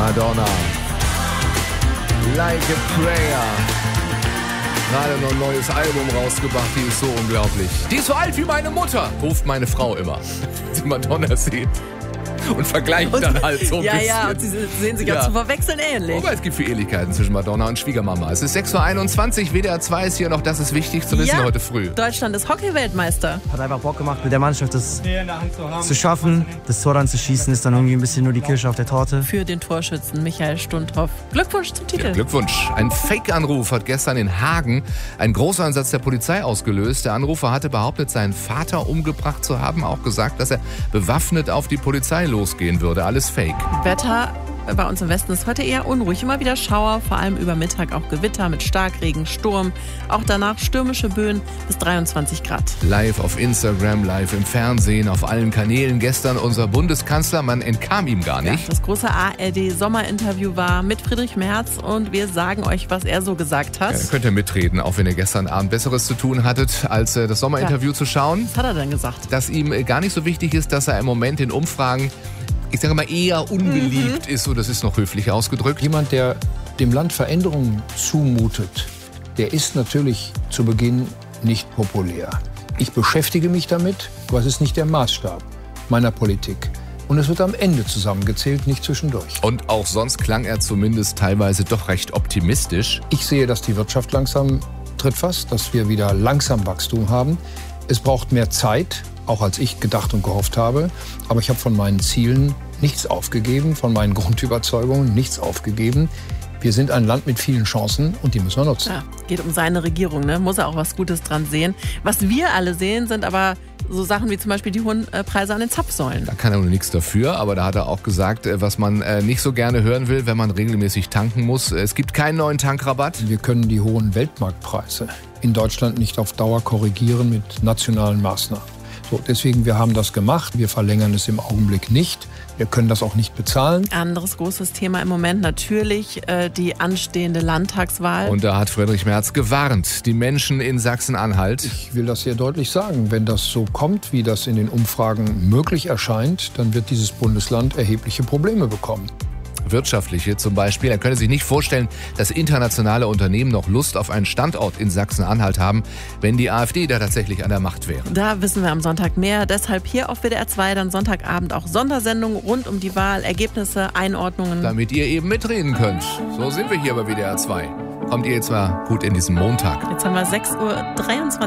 Madonna. Like a Prayer. Gerade noch ein neues Album rausgebracht, die ist so unglaublich. Die ist so alt wie meine Mutter, ruft meine Frau immer, wenn sie Madonna sieht. Und vergleicht dann halt so ein bisschen. Ja, und sie sehen sich ja zum Verwechseln ähnlich. Aber es gibt viele Ähnlichkeiten zwischen Madonna und Schwiegermama. Es ist 6.21 Uhr, WDR 2 ist hier noch, das ist wichtig zu wissen heute früh. Deutschland ist Hockey-Weltmeister. Hat einfach Bock gemacht, mit der Mannschaft das zu schaffen. Das Tor dann zu schießen, ist dann irgendwie ein bisschen nur die Kirsche auf der Torte. Für den Torschützen Michael Stundhoff. Glückwunsch zum Titel. Ja, Glückwunsch. Ein Fake-Anruf hat gestern in Hagen einen Großeinsatz der Polizei ausgelöst. Der Anrufer hatte behauptet, seinen Vater umgebracht zu haben. Auch gesagt, dass er bewaffnet auf die Polizei losgehen würde. Alles Fake. Wetter bei uns im Westen ist heute eher unruhig. Immer wieder Schauer, vor allem über Mittag auch Gewitter mit Starkregen, Sturm. Auch danach stürmische Böen bis 23 Grad. Live auf Instagram, live im Fernsehen, auf allen Kanälen. Gestern unser Bundeskanzler, man entkam ihm gar nicht. Ja, das große ARD-Sommerinterview war mit Friedrich Merz und wir sagen euch, was er so gesagt hat. Ja, dann könnt ihr mitreden, auch wenn ihr gestern Abend Besseres zu tun hattet, als das Sommerinterview zu schauen. Was hat er denn gesagt? Dass ihm gar nicht so wichtig ist, dass er im Moment in Umfragen, ich sage mal, eher unbeliebt ist, so das ist noch höflich ausgedrückt. Jemand, der dem Land Veränderungen zumutet, der ist natürlich zu Beginn nicht populär. Ich beschäftige mich damit, aber es ist nicht der Maßstab meiner Politik. Und es wird am Ende zusammengezählt, nicht zwischendurch. Und auch sonst klang er zumindest teilweise doch recht optimistisch. Ich sehe, dass die Wirtschaft langsam tritt fast, dass wir wieder langsam Wachstum haben. Es braucht mehr Zeit, auch als ich gedacht und gehofft habe. Aber ich habe von meinen Zielen nichts aufgegeben, von meinen Grundüberzeugungen nichts aufgegeben. Wir sind ein Land mit vielen Chancen und die müssen wir nutzen. Ja, geht um seine Regierung, ne? Muss er auch was Gutes dran sehen. Was wir alle sehen, sind aber so Sachen wie zum Beispiel die hohen Preise an den Zapfsäulen. Da kann er nur nichts dafür, aber da hat er auch gesagt, was man nicht so gerne hören will, wenn man regelmäßig tanken muss. Es gibt keinen neuen Tankrabatt. Wir können die hohen Weltmarktpreise in Deutschland nicht auf Dauer korrigieren mit nationalen Maßnahmen. So, deswegen, wir haben das gemacht. Wir verlängern es im Augenblick nicht. Wir können das auch nicht bezahlen. Anderes großes Thema im Moment natürlich die anstehende Landtagswahl. Und da hat Friedrich Merz gewarnt, die Menschen in Sachsen-Anhalt. Ich will das sehr deutlich sagen. Wenn das so kommt, wie das in den Umfragen möglich erscheint, dann wird dieses Bundesland erhebliche Probleme bekommen. Wirtschaftliche zum Beispiel. Er könne sich nicht vorstellen, dass internationale Unternehmen noch Lust auf einen Standort in Sachsen-Anhalt haben, wenn die AfD da tatsächlich an der Macht wäre. Da wissen wir am Sonntag mehr. Deshalb hier auf WDR 2 dann Sonntagabend auch Sondersendungen rund um die Wahl, Ergebnisse, Einordnungen. Damit ihr eben mitreden könnt. So sind wir hier bei WDR 2. Kommt ihr jetzt mal gut in diesen Montag. Jetzt haben wir 6.23 Uhr.